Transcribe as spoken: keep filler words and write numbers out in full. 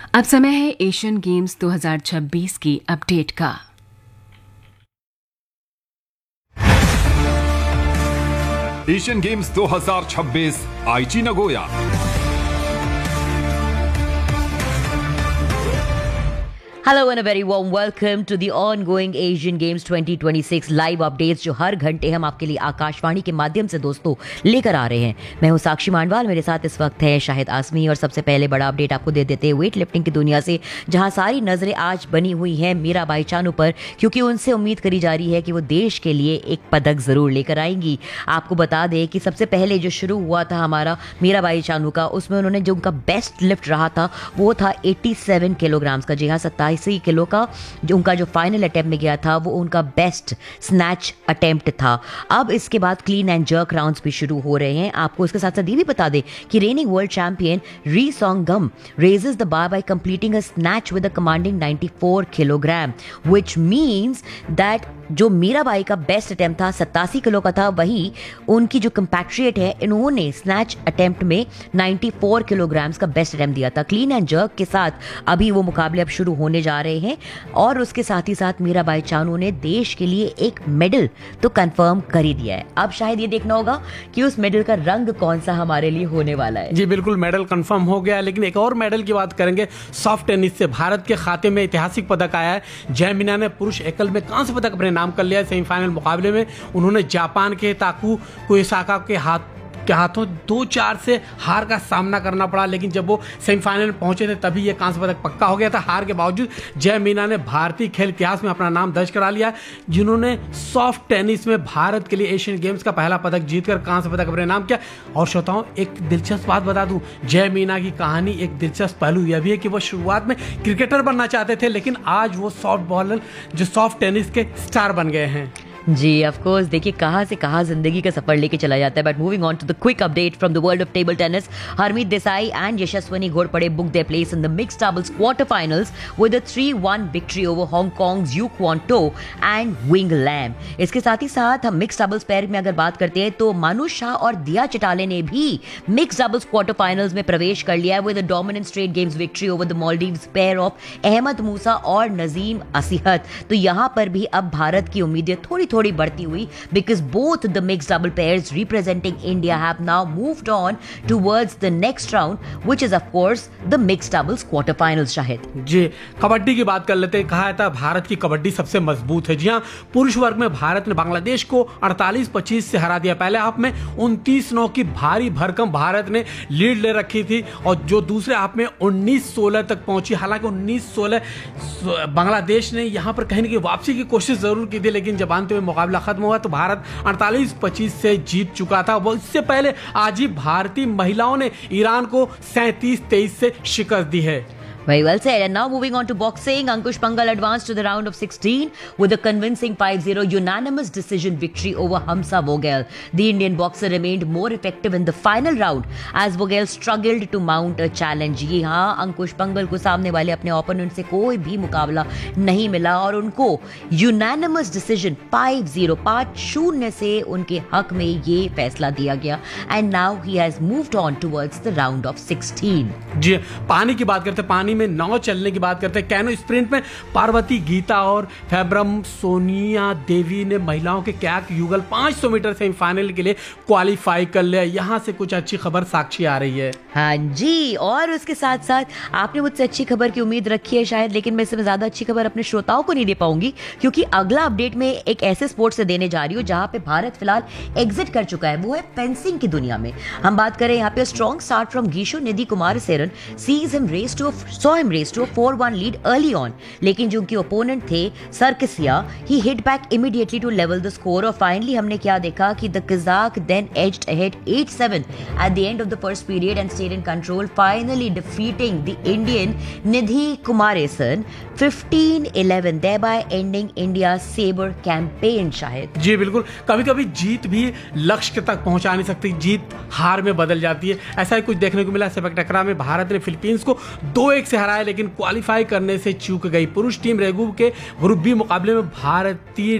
अब समय है एशियन गेम्स दो हज़ार छब्बीस की अपडेट का। एशियन गेम्स दो हज़ार छब्बीस आईची Nagoya. Hello and a very warm welcome to the ongoing Asian Games twenty twenty-six live updates जो हर घंटे हम आपके लिए आकाशवाणी के माध्यम से दोस्तों लेकर आ रहे हैं। मैं हूं साक्षी मांडवाल, मेरे साथ इस वक्त है शाहिद आसमी। और सबसे पहले बड़ा अपडेट आपको दे देते हैं वेट लिफ्टिंग की दुनिया से, जहां सारी नजरें आज बनी हुई हैं मीराबाई चानू पर, क्योंकि उनसे उम्मीद करी जा रही है कि वो देश के लिए एक पदक जरूर लेकर आएंगी। आपको बता दें कि सबसे पहले जो शुरू हुआ था हमारा मीराबाई चानू का, उसमें उन्होंने जो उनका बेस्ट लिफ्ट रहा था वो था सत्तासी किलोग्राम्स का। जी हाँ, सत्ताईस किलो का जो उनका जो फाइनल अटेम्प्ट में गया था वो उनका बेस्ट स्नैच अटेम्प्ट था। अब इसके बाद क्लीन एंड जर्क राउंड्स भी शुरू हो रहे हैं। आपको इसके साथ साथ ये भी बता दें कि रेनिंग वर्ल्ड चैंपियन री सोंगगम raises the bar bye completing a snatch with a commanding चौरानवे किलोग्राम, व्हिच मींस दैट जो मीराबाई का बेस्ट अटेम्प्ट था सत्तासी किलो का था, वही उनकी जो कंपैट्रिएट है इन्होंने स्नैच अटेम्प्ट में चौरानवे किलोग्राम्स का बेस्ट अटेम्प्ट दिया था। क्लीन एंड जर्क के साथ अभी वो मुकाबले अब शुरू होने जा रहे हैं और उसके साथ ही साथ मीराबाई चानू ने देश के लिए एक मेडल तो कंफर्म कर ही दिया है। अब शायद ये देखना होगा कि उस मेडल का रंग कौन सा हमारे लिए होने वाला है। जी बिल्कुल, मेडल कंफर्म हो गया, लेकिन एक और मेडल की बात करेंगे। सॉफ्ट टेनिस से भारत के खाते में ऐतिहासिक पदक आया है। जय मीना ने पुरुष एकल में कांस्य पदक अपने नाम कर लिया है। सेमीफाइनल मुकाबले में उन्होंने जापान के ताकू कुएसाका के हाथ के हाथों दो चार से हार का सामना करना पड़ा, लेकिन जब वो सेमीफाइनल में पहुंचे थे तभी ये कांस्य पदक पक्का हो गया था। हार के बावजूद जय मीना ने भारतीय खेल इतिहास में अपना नाम दर्ज करा लिया, जिन्होंने सॉफ्ट टेनिस में भारत के लिए एशियन गेम्स का पहला पदक जीतकर कांस्य पदक अपने नाम किया। और श्रोताओं, एक दिलचस्प बात बता दूं, जय मीना की कहानी एक दिलचस्प पहलू यह भी है कि वो शुरुआत में क्रिकेटर बनना चाहते थे, लेकिन आज वो सॉफ्ट बॉलर जो सॉफ्ट टेनिस के स्टार बन गए हैं। जी ऑफ कोर्स, देखिए कहाँ से कहाँ जिंदगी का सफर लेके चला जाता है। But moving on to the quick update from the world of table tennis, Harmeet Desai and Yashaswini Ghorpade book their place in the mixed doubles quarter finals with a three one victory over हांगकांग्स you Kuan to and wing lamb. इसके साथ ही साथ हम mixed doubles pair में अगर बात करते हैं तो मानु शाह और दिया चिटाले ने भी मिक्स्ड डबल्स क्वार्टर फाइनल्स में प्रवेश कर लिया है with a dominant straight games victory over the Maldives pair of Ahmad मूसा और नजीम असीहत। तो यहाँ पर भी अब भारत की उम्मीदें थोड़ी थोड़ी बढ़ती हुई, because both the mixed double pairs representing India have now moved on towards the next round, which is of course the mixed doubles quarterfinals। Shahid जी, कबड्डी की बात कर लेते हैं। कहा था भारत की कबड्डी सबसे मजबूत है। जी हाँ, पुरुष वर्ग में भारत ने बांग्लादेश को अड़तालीस पच्चीस से हरा दिया। पहले हाफ में उनतीस नौ की भारी भरकम भारत ने लीड ले रखी थी और जो दूसरे हाफ में उन्नीस सोलह तक पहुंची। हालांकि उन्नीस सोलह बांग्लादेश ने यहां पर कहीं ना कहीं वापसी की कोशिश जरूर की थी, लेकिन जब अंत में मुकाबला खत्म हुआ तो भारत अड़तालीस पच्चीस से जीत चुका था। वो इससे पहले आज ही भारतीय महिलाओं ने ईरान को सैंतीस तेईस से शिकस्त दी है। Very well said. And now moving on to boxing, Ankush Pangal advanced to the round of sixteen with a convincing five zero unanimous decision victory over Hamza Vogel. The Indian boxer remained more effective in the final round as Vogel struggled to mount a challenge. ये हाँ, अंकुश पंगल को सामने वाले अपने opponent से कोई भी मुकाबला नहीं मिला और उनको unanimous decision पाँच शून्य पाँच शून्य से उनके हक में ये फैसला दिया गया। And now he has moved on towards the round of sixteen. जी, पानी की बात करते हैं, पानी में नाव चलने की बात करते हैं। कैनो स्प्रिंट में पार्वती गीता और फैब्रम सोनिया देवी ने महिलाओं के कैक युगल पाँच सौ मीटर सेमीफाइनल के लिए क्वालिफाई कर लिया। यहां से कुछ अच्छी खबर साक्षी आ रही है। हाँ जी, और उसके साथ साथ आपने मुझसे अच्छी खबर की उम्मीद रखी है शायद, लेकिन मैं इसमें ज्यादा अच्छी खबर अपने श्रोताओं को नहीं दे पाऊंगी, क्योंकि अगला अपडेट में एक ऐसे स्पोर्ट से देने जा रही हूँ जहां पे भारत फिलहाल एग्जिट कर चुका है, वो है फेंसिंग की दुनिया में। हम बात करें यहाँ पे strong start from गीशो Nidhi Kumar सेरन seize him raise to saw him race to a four one lead early on, लेकिन जो उनके ओपोनेंट थे सर्कसिया, he hit back immediately to level the score और फाइनली हमने क्या देखा कि the Kazakh then edged ahead eight seven at the end of the first period and stayed in control, finally defeating the Indian Nidhi Kumaresan fifteen eleven, thereby ending India's saber campaign। Shahid जी बिल्कुल, कभी कभी जीत भी लक्ष्य तक पहुंचा नहीं सकती, जीत हार में बदल जाती है। ऐसा ही कुछ देखने को मिला सेपक टकरा में। भारत ने फिलीपींस को दो एक से हराया, लेकिन क्वालिफाई करने से चूक गई। पुरुष टीम रेगू के ग्रुप बी मुकाबले में भारतीय